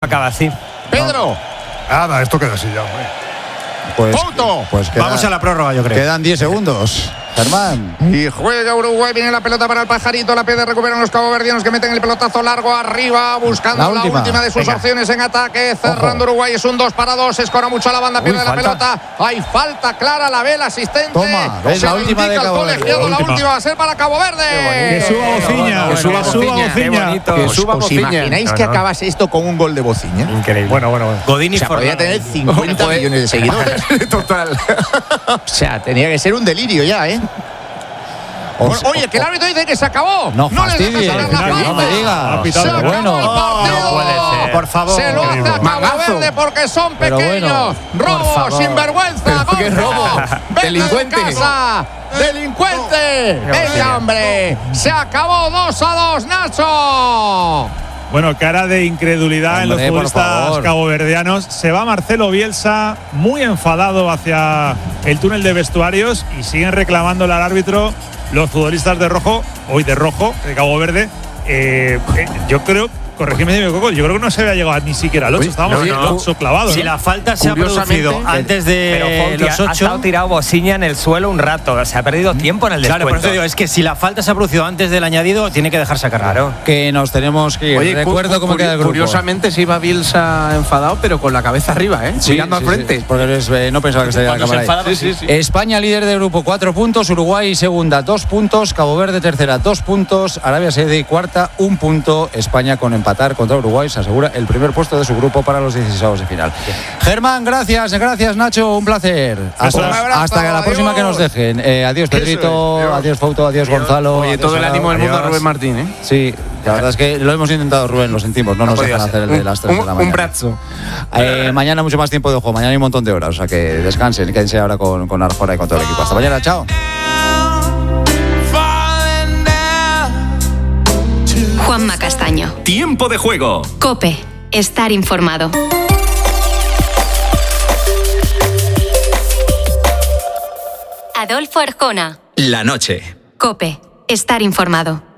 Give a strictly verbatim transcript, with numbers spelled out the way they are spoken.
marcaba así. Pedro. Nada, esto queda así ya, hombre. Pues, pues queda, vamos a la prórroga, yo creo. Quedan diez segundos. Germán. Y juega Uruguay, viene la pelota para el pajarito, la pierde, recuperan los caboverdianos que meten el pelotazo largo arriba, buscando la última, la última de sus Venga. opciones en ataque, cerrando Ojo. Uruguay, es un dos para dos, escora mucho a la banda, pierde Uy, la falta. pelota, hay falta clara, la ve el asistente. Toma, ves la última de Cabo Verde. La última. la última va a ser para Cabo Verde. Que suba Bociña, que suba Bociña. Que suba ¿Os imagináis no, que no. acabase esto con un gol de Bociña? Increíble. Bueno, bueno, bueno. Godín y o sea, podría tener cincuenta millones de seguidores. Total. O sea, tenía que ser un delirio ya, ¿eh? Bueno, oye, que el árbitro dice que se acabó. No, no fastidies, no me digas. Se acabó bueno. el partido. No puede ser. Por favor. Se lo hace a Cabo Verde porque son pequeños. Bueno, robo, sinvergüenza. ¿Qué robo? Delincuente. Casa. Delincuente. Venga, hombre. Se acabó dos a dos, Nacho. Bueno, cara de incredulidad Hombre, en los futbolistas caboverdianos. Se va Marcelo Bielsa muy enfadado hacia el túnel de vestuarios y siguen reclamándole al árbitro los futbolistas de rojo, hoy de rojo, de Cabo Verde. Eh, eh, yo creo, corregidme si me equivoco, yo creo que no se había llegado ni siquiera al ocho. Estábamos no, no. ocho clavados. Si ¿no? la falta se ha producido antes de pero Fonti, los ocho. Ha estado tirado Bociña en el suelo un rato. Se ha perdido tiempo en el descuento. Claro, por eso digo, es que si la falta se ha producido antes del añadido, tiene que dejarse cargar. Claro. Que nos tenemos que ir. Oye, recuerdo cómo queda el grupo. Curiosamente se iba Bielsa enfadado, pero con la cabeza arriba, ¿eh? Sí, mirando sí, al frente. Sí, porque eres, eh, no pensaba que estaría la cámara enfada, ahí. sí, sí, sí. España líder de grupo, cuatro puntos. Uruguay segunda, dos puntos. Cabo Verde tercera, dos puntos. Arabia Saudí cuarta, un punto. España con empatar contra Uruguay se asegura el primer puesto de su grupo para los dieciséis de final. Germán, gracias, gracias Nacho, un placer. Hasta, un abrazo, hasta que la próxima que nos dejen. Eh, adiós Pedrito, es, adiós Fauto, adiós, adiós Gonzalo. Oye, adiós, todo el ánimo del mundo a Rubén Martín, ¿eh? Sí, la verdad es que lo hemos intentado, Rubén, lo sentimos, no, no nos dejan hacer el de las tres de la mañana. Un brazo. Eh, mañana mucho más tiempo de juego, mañana hay un montón de horas, o sea que descansen, quédense ahora con, con Arjona y con todo el equipo. Hasta mañana, chao. Juanma Castaño. Tiempo de juego. COPE. Estar informado. Adolfo Arjona. La noche. COPE. Estar informado.